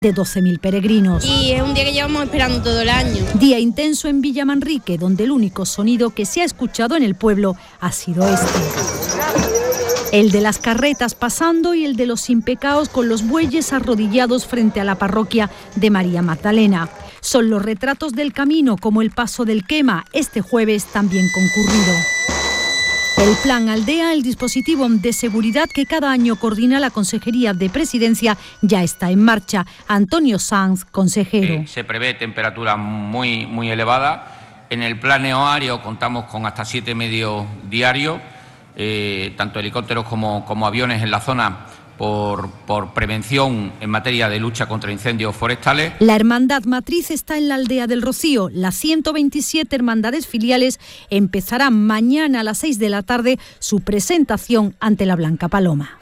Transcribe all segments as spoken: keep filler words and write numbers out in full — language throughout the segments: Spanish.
de doce mil peregrinos. Y es un día que llevamos esperando todo el año. Día intenso en Villamanrique, donde el único sonido que se ha escuchado en el pueblo ha sido este. El de las carretas pasando y el de los impecaos con los bueyes arrodillados frente a la parroquia de María Magdalena. Son los retratos del camino, como el paso del Quema, este jueves también concurrido. El Plan Aldea, el dispositivo de seguridad que cada año coordina la Consejería de Presidencia, ya está en marcha. Antonio Sanz, consejero. Eh, se prevé temperatura muy, muy elevada. En el plan eoario contamos con hasta siete medios diarios, eh, tanto helicópteros como, como aviones en la zona, Por, por prevención en materia de lucha contra incendios forestales. La hermandad matriz está en la aldea del Rocío. Las ciento veintisiete hermandades filiales empezarán mañana a las seis de la tarde su presentación ante la Blanca Paloma.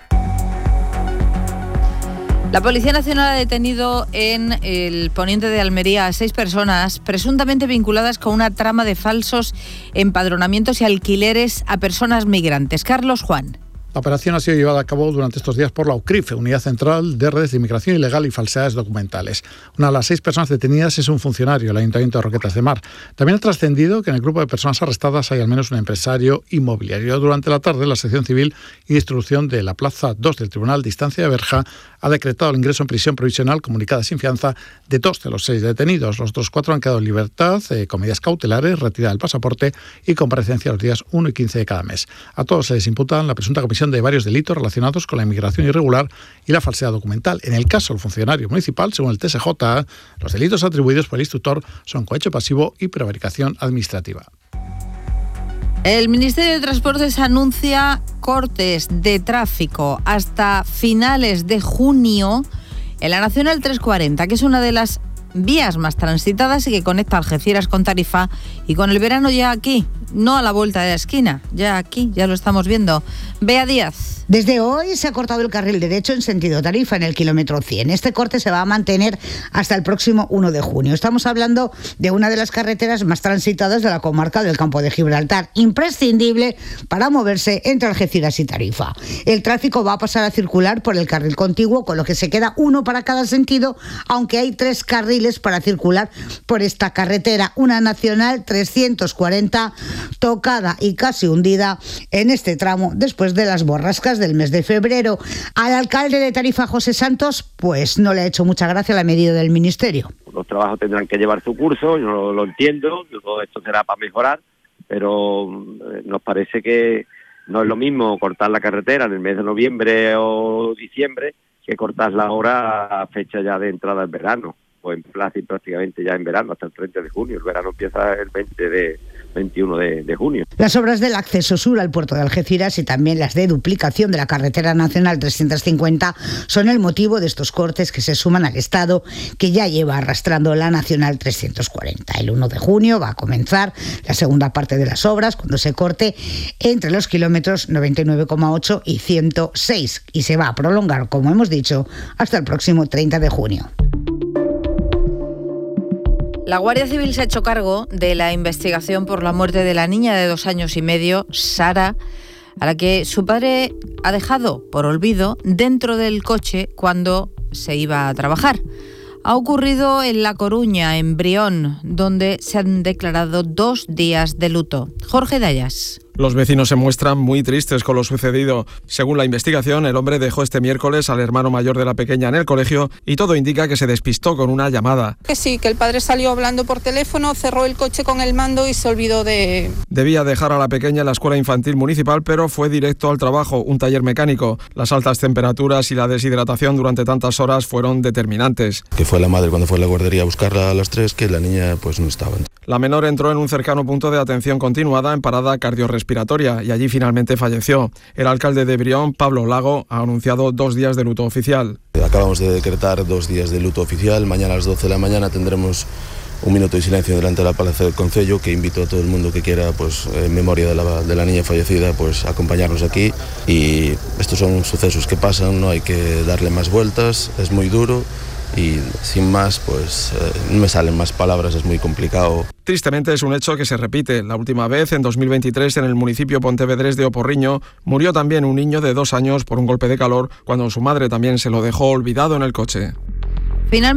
La Policía Nacional ha detenido en el poniente de Almería a seis personas presuntamente vinculadas con una trama de falsos empadronamientos y alquileres a personas migrantes. Carlos Juan. La operación ha sido llevada a cabo durante estos días por la UCRIF, Unidad Central de Redes de Inmigración Ilegal y Falsedades Documentales. Una de las seis personas detenidas es un funcionario del Ayuntamiento de Roquetas de Mar. También ha trascendido que en el grupo de personas arrestadas hay al menos un empresario inmobiliario. Durante la tarde, la Sección Civil y Distribución de la Plaza dos del Tribunal de Instancia de Berja ha decretado el ingreso en prisión provisional comunicada sin fianza de dos de los seis detenidos. Los otros cuatro han quedado en libertad eh, con medidas cautelares, retirada del pasaporte y comparecencia los días uno y quince de cada mes. A todos se les imputan la presunta comisión de varios delitos relacionados con la inmigración irregular y la falsedad documental. En el caso del funcionario municipal, según el T S J, los delitos atribuidos por el instructor son cohecho pasivo y prevaricación administrativa. El Ministerio de Transportes anuncia cortes de tráfico hasta finales de junio en la Nacional trescientos cuarenta, que es una de las vías más transitadas y que conecta Algeciras con Tarifa, y con el verano ya aquí, no a la vuelta de la esquina, ya aquí, ya lo estamos viendo. Bea Díaz. Desde hoy se ha cortado el carril derecho en sentido Tarifa en el kilómetro cien. Este corte se va a mantener hasta el próximo uno de junio. Estamos hablando de una de las carreteras más transitadas de la comarca del Campo de Gibraltar, imprescindible para moverse entre Algeciras y Tarifa. El tráfico va a pasar a circular por el carril contiguo, con lo que se queda uno para cada sentido, aunque hay tres carriles para circular por esta carretera. Una Nacional trescientos cuarenta tocada y casi hundida en este tramo después de las borrascas del mes de febrero. Al alcalde de Tarifa, José Santos, pues no le ha hecho mucha gracia la medida del Ministerio. Los trabajos tendrán que llevar su curso, yo lo, lo entiendo, todo esto será para mejorar, pero nos parece que no es lo mismo cortar la carretera en el mes de noviembre o diciembre que cortarla ahora a fecha ya de entrada del verano, o en plazo y prácticamente ya en verano, hasta el treinta de junio. El verano empieza el veinte de veintiuno de, de junio. Las obras del acceso sur al puerto de Algeciras y también las de duplicación de la carretera nacional trescientos cincuenta son el motivo de estos cortes que se suman al estado que ya lleva arrastrando la nacional trescientos cuarenta. El uno de junio va a comenzar la segunda parte de las obras, cuando se corte entre los kilómetros noventa y nueve coma ocho y ciento seis, y se va a prolongar, como hemos dicho, hasta el próximo treinta de junio. La Guardia Civil se ha hecho cargo de la investigación por la muerte de la niña de dos años y medio, Sara, a la que su padre ha dejado por olvido dentro del coche cuando se iba a trabajar. Ha ocurrido en La Coruña, en Brión, donde se han declarado dos días de luto. Jorge Dayas. Los vecinos se muestran muy tristes con lo sucedido. Según la investigación, el hombre dejó este miércoles al hermano mayor de la pequeña en el colegio y todo indica que se despistó con una llamada. Que sí, que el padre salió hablando por teléfono, cerró el coche con el mando y se olvidó de... Debía dejar a la pequeña en la escuela infantil municipal, pero fue directo al trabajo, un taller mecánico. Las altas temperaturas y la deshidratación durante tantas horas fueron determinantes. Que fue la madre cuando fue a la guardería a buscarla a las tres, que la niña pues no estaba. La menor entró en un cercano punto de atención continuada en parada cardiorrespiratoria y allí finalmente falleció. El alcalde de Brión, Pablo Lago, ha anunciado dos días de luto oficial. Acabamos de decretar dos días de luto oficial. Mañana a las doce de la mañana tendremos un minuto de silencio delante de la Plaza del Concello, que invito a todo el mundo que quiera, pues en memoria de la, de la niña fallecida, pues a acompañarnos aquí. Y estos son sucesos que pasan, no hay que darle más vueltas, es muy duro. Y sin más, pues eh, no me salen más palabras, es muy complicado. Tristemente es un hecho que se repite. La última vez, en dos mil veintitrés, en el municipio pontevedrés de Oporriño, murió también un niño de dos años por un golpe de calor cuando su madre también se lo dejó olvidado en el coche. Finalmente